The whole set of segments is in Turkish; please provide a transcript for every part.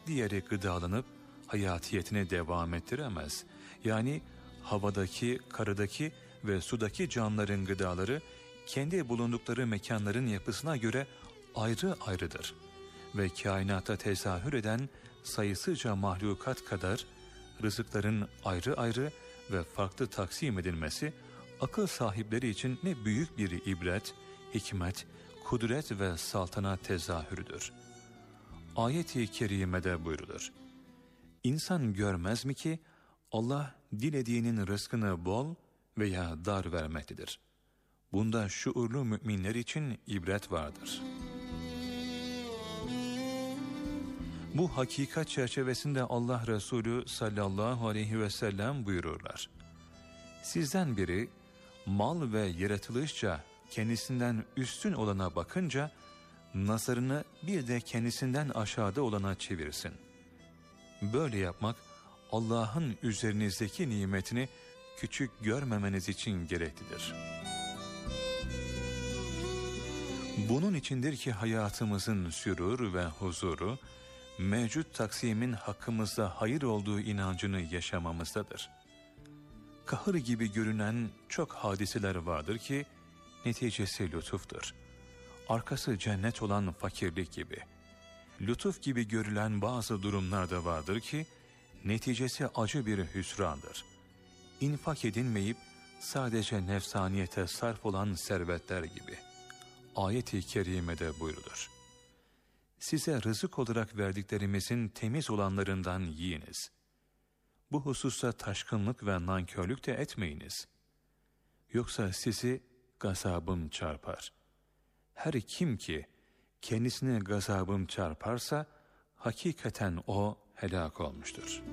diğeri gıdalanıp hayatiyetine devam ettiremez. Yani havadaki, karadaki ve sudaki canlıların gıdaları kendi bulundukları mekanların yapısına göre ayrı ayrıdır. Ve kainata tezahür eden sayısızca mahlukat kadar rızıkların ayrı ayrı ve farklı taksim edilmesi akıl sahipleri için ne büyük bir ibret, hikmet, kudret ve saltanat tezahürüdür. Ayet-i kerimede buyrulur: İnsan görmez mi ki Allah dilediğinin rızkını bol veya dar vermektedir. Bunda şuurlu müminler için ibret vardır. Bu hakikat çerçevesinde Allah Resulü sallallahu aleyhi ve sellem buyururlar: Sizden biri mal ve yaratılışça kendisinden üstün olana bakınca nazarını bir de kendisinden aşağıda olana çevirsin. Böyle yapmak Allah'ın üzerinizdeki nimetini küçük görmemeniz için gereklidir. Bunun içindir ki hayatımızın sürur ve huzuru, mevcut taksimin hakkımızda hayır olduğu inancını yaşamamızdadır. Kahır gibi görünen çok hadiseler vardır ki, neticesi lütuftur. Arkası cennet olan fakirlik gibi. Lütuf gibi görülen bazı durumlar da vardır ki, neticesi acı bir hüsrandır. İnfak edilmeyip sadece nefsaniyete sarf olan servetler gibi. Ayet-i kerimede buyrulur: Size rızık olarak verdiklerimizin temiz olanlarından yiyiniz. Bu hususta taşkınlık ve nankörlük de etmeyiniz. Yoksa sizi gazabım çarpar. Her kim ki kendisine gazabım çarparsa, hakikaten o helak olmuştur.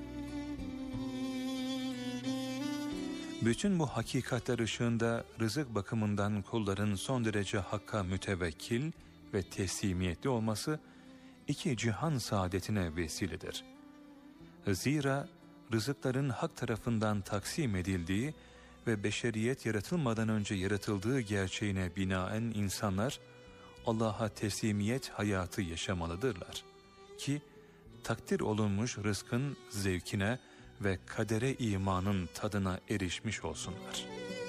Bütün bu hakikatler ışığında rızık bakımından kulların son derece hakka mütevekkil ve teslimiyetli olması, iki cihan saadetine vesiledir. Zira rızıkların hak tarafından taksim edildiği ve beşeriyet yaratılmadan önce yaratıldığı gerçeğine binaen insanlar Allah'a teslimiyet hayatı yaşamalıdırlar ki takdir olunmuş rızkın zevkine ve kadere imanın tadına erişmiş olsunlar.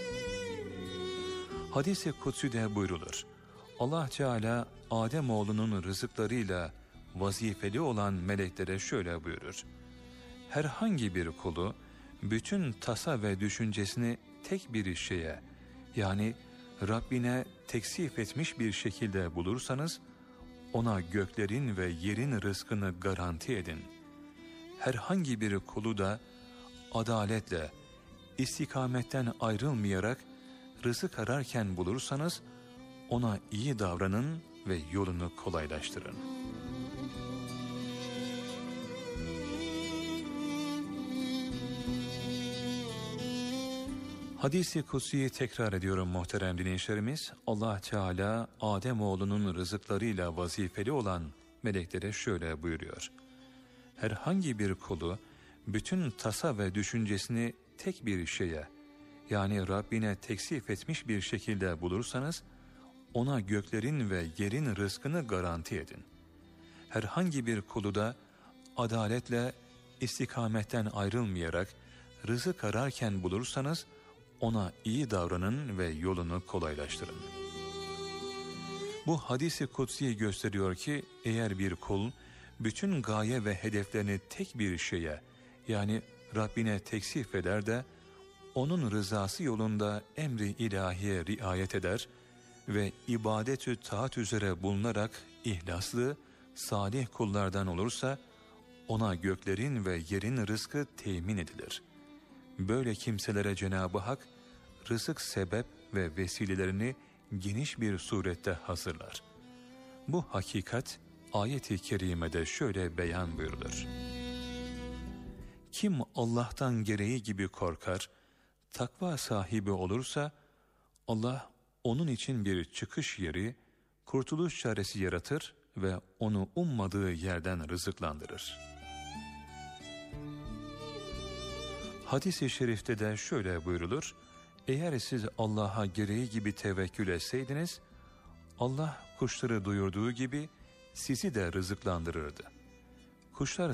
Hadis-i Kutsi'de buyrulur: Allah Teala Ademoğlunun rızıklarıyla vazifeli olan meleklere şöyle buyurur: Herhangi bir kulu bütün tasa ve düşüncesini tek bir şeye, yani Rabbine teksif etmiş bir şekilde bulursanız, ona göklerin ve yerin rızkını garanti edin. Herhangi bir kulu da adaletle, istikametten ayrılmayarak rızık ararken bulursanız, ona iyi davranın ve yolunu kolaylaştırın. Hadis-i Kutsi'yi tekrar ediyorum muhterem dinleyicilerimiz. Allah Teala Ademoğlunun rızıklarıyla vazifeli olan meleklere şöyle buyuruyor: Herhangi bir kulu bütün tasa ve düşüncesini tek bir şeye, yani Rabbine teksif etmiş bir şekilde bulursanız, ona göklerin ve yerin rızkını garanti edin. Herhangi bir kulu da adaletle, istikametten ayrılmayarak rızık ararken bulursanız, ona iyi davranın ve yolunu kolaylaştırın. Bu hadis-i kutsi gösteriyor ki, eğer bir kul bütün gaye ve hedeflerini tek bir şeye, yani Rabbine teksif eder de onun rızası yolunda emri ilahiye riayet eder ve ibadet-ü taat üzere bulunarak ihlaslı, salih kullardan olursa, ona göklerin ve yerin rızkı temin edilir. Böyle kimselere Cenab-ı Hak rızık sebep ve vesilelerini geniş bir surette hazırlar. Bu hakikat ayet-i kerimede şöyle beyan buyurulur: Kim Allah'tan gereği gibi korkar, takva sahibi olursa, Allah onun için bir çıkış yeri, kurtuluş çaresi yaratır ve onu ummadığı yerden rızıklandırır. Hadis-i şerifte de şöyle buyrulur: Eğer siz Allah'a gereği gibi tevekkül etseydiniz, Allah kuşları duyurduğu gibi sizi de rızıklandırırdı. Kuşlar